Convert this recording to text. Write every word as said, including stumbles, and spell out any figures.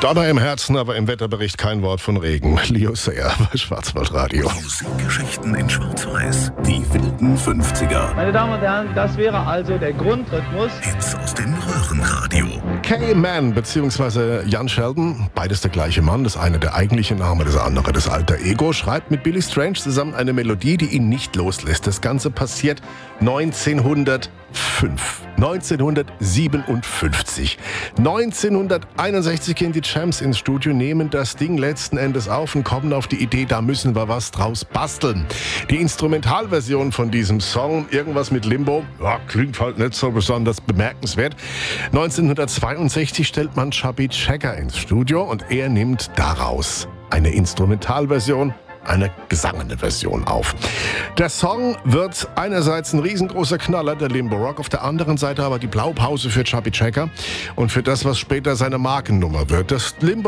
Donner im Herzen, aber im Wetterbericht kein Wort von Regen. Leo Sayer bei Schwarzwaldradio. Musikgeschichten in Schwarz-Weiß. Die wilden fünfziger. Meine Damen und Herren, das wäre also der Grundrhythmus. Hits aus dem Röhrenradio. K-Man bzw. Jan Sheldon, beides der gleiche Mann, das eine der eigentliche Name, das andere das alter Ego, schreibt mit Billy Strange zusammen eine Melodie, die ihn nicht loslässt. Das Ganze passiert neunzehnhundertfünf. neunzehnhundertsiebenundfünfzig. neunzehnhunderteinundsechzig gehen die Champs ins Studio, nehmen das Ding letzten Endes auf und kommen auf die Idee, da müssen wir was draus basteln. Die Instrumentalversion von diesem Song, irgendwas mit Limbo, ja, klingt halt nicht so besonders bemerkenswert. neunzehnhundertzweiundsechzig stellt man Chubby Checker ins Studio und er nimmt daraus eine Instrumentalversion, eine gesangene Version auf. Der Song wird einerseits ein riesengroßer Knaller, der Limbo Rock, auf der anderen Seite aber die Blaupause für Chubby Checker und für das, was später seine Markennummer wird. Das Limbo